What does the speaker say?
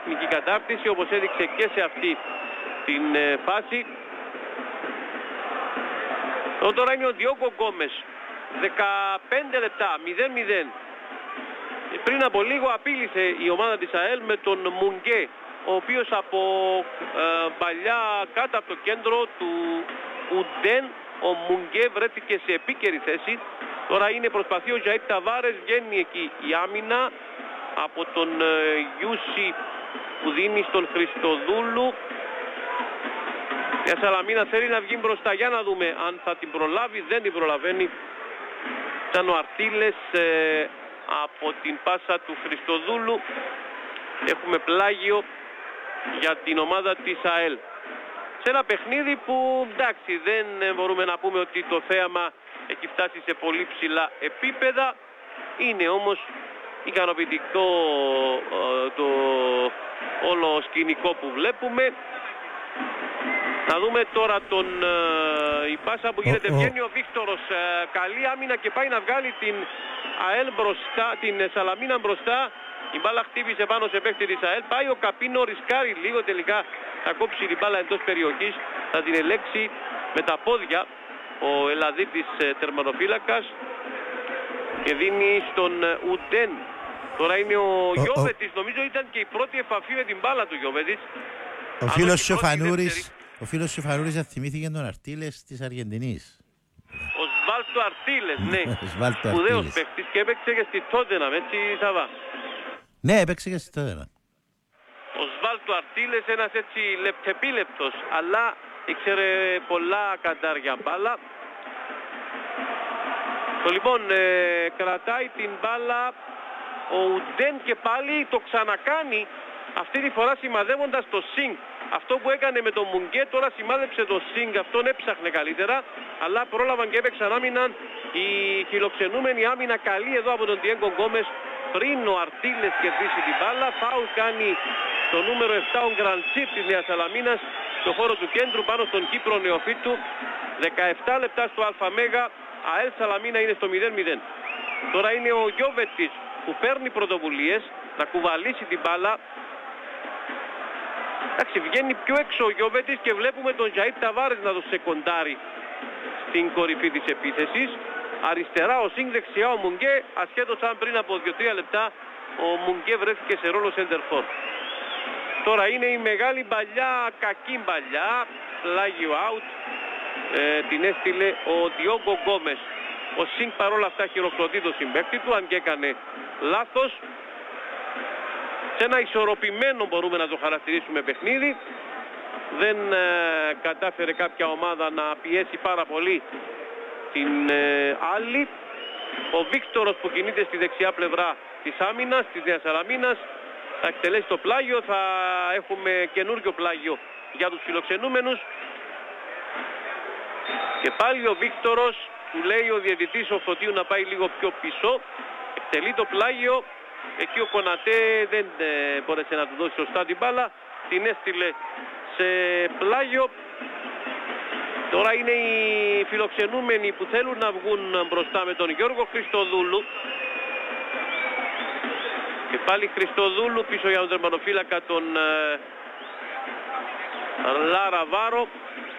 τεχνική κατάρτιση, όπως έδειξε και σε αυτή την φάση. Τώρα είναι ο Διόγκο Γκόμες, 15 λεπτά, 0-0. Πριν από λίγο απείλησε η ομάδα της ΑΕΛ με τον Μουνγκέ, ο οποίος από παλιά κάτω από το κέντρο του Ουντέν, ο Μουνγκέ βρέθηκε σε επίκαιρη θέση. Τώρα προσπαθεί ο Ζαΐτ Ταβάρες, βγαίνει εκεί η άμυνα από τον Γιούσι που δίνει στον Χριστοδούλου. Η Σαλαμίνα θέλει να βγει μπροστά, για να δούμε αν θα την προλάβει, δεν την προλαβαίνει. Ήταν ο Αρτίλες από την πάσα του Χριστοδούλου. Έχουμε πλάγιο για την ομάδα της ΑΕΛ. Σε ένα παιχνίδι που εντάξει δεν μπορούμε να πούμε ότι το θέαμα έχει φτάσει σε πολύ ψηλά επίπεδα. Είναι όμως ικανοποιητικό το όλο σκηνικό που βλέπουμε. Να δούμε τώρα η πάσα που γίνεται. Βγαίνει ο Βίκτορος, καλή άμυνα και πάει να βγάλει την ΑΕΛ μπροστά, την Σαλαμίνα μπροστά. Η μπάλα χτύπησε πάνω σε παίκτη της ΑΕΛ. Πάει ο Καπίνο, ρισκάρει λίγο, τελικά θα κόψει την μπάλα εντός περιοχής. Θα την ελέξει με τα πόδια ο Ελλαδίτης τερματοφύλακας και δίνει στον Ουντέν. Τώρα είναι ο Γιώβετης, νομίζω ήταν και η πρώτη επαφή με την μπάλα του Γιώβετης. Ο φίλος Σεφανούρης θυμήθηκε τον Αρτίλες της Αργεντινής. Ο Σβάλτο Αρτίλες, ναι. Σπουδαίος παίκτης και έπαιξε και στη Τότεναμ, έτσι Σαββά. Ναι, έπαιξε και στη Τότεναμ. Ο Σβάλτο Αρτίλες, ένας έτσι λεπτεπίλεπτος, αλλά ήξερε πολλά καντάρια μπάλα. Λοιπόν, κρατάει την μπάλα ο Ουντέν και πάλι το ξανακάνει, αυτή τη φορά σημαδεύοντας το Σινγκ. Αυτό που έκανε με τον Μουνγκέ τώρα σημάδεψε το Σινγκ, αυτόν έψαχνε καλύτερα, αλλά πρόλαβαν και έπαιξαν άμυνα. Η φιλοξενούμενη άμυνα καλή εδώ από τον Διέγκο Γκόμες πριν ο Αρτίλες κερδίσει την μπάλα. Φάουλ κάνει το νούμερο 7 ο Γκραντσίπ της Νέας Σαλαμίνας στο χώρο του κέντρου πάνω στον Κύπρο νεοφύτου. 17 λεπτά στο ΑΜΕΓΑ, ΑΕΛ Σαλαμίνα είναι στο 0-0. Τώρα είναι ο Γιώβετης που παίρνει πρωτοβουλίες να κουβαλήσει την μπάλα. Εντάξει, βγαίνει πιο έξω ο Γιώβετης και βλέπουμε τον Ζαΐτ Ταβάρες να το σεκοντάρει στην κορυφή της επίθεσης. Αριστερά ο Σινγκ, δεξιά ο Μουνγκέ, ασχέτως αν πριν από 2-3 λεπτά ο Μουνγκέ βρέθηκε σε ρόλο center for. Τώρα είναι η μεγάλη μπαλιά, κακή μπαλιά, πλάγιο out, την έστειλε ο Διόγκο Γκόμες. Ο Σινγκ παρόλα αυτά χειροκροτεί το συμπαίκτη του, αν και έκανε λάθος. Σε ένα ισορροπημένο μπορούμε να το χαρακτηρίσουμε παιχνίδι. Δεν κατάφερε κάποια ομάδα να πιέσει πάρα πολύ την άλλη. Ο Βίκτορος που κινείται στη δεξιά πλευρά της άμυνας, της Νέας Σαλαμίνας, θα εκτελέσει το πλάγιο. Θα έχουμε καινούριο πλάγιο για τους φιλοξενούμενους. Και πάλι ο Βίκτορος, του λέει ο διαιτητής ο Φωτίου να πάει λίγο πιο πίσω. Εκτελεί το πλάγιο. Εκεί ο Κονατέ δεν μπόρεσε να του δώσει σωστά την μπάλα. Την έστειλε σε πλάγιο. Τώρα είναι οι φιλοξενούμενοι που θέλουν να βγουν μπροστά με τον Γιώργο Χριστοδούλου. Και πάλι Χριστοδούλου πίσω για τον τερματοφύλακα τον Λάρα Βάρο.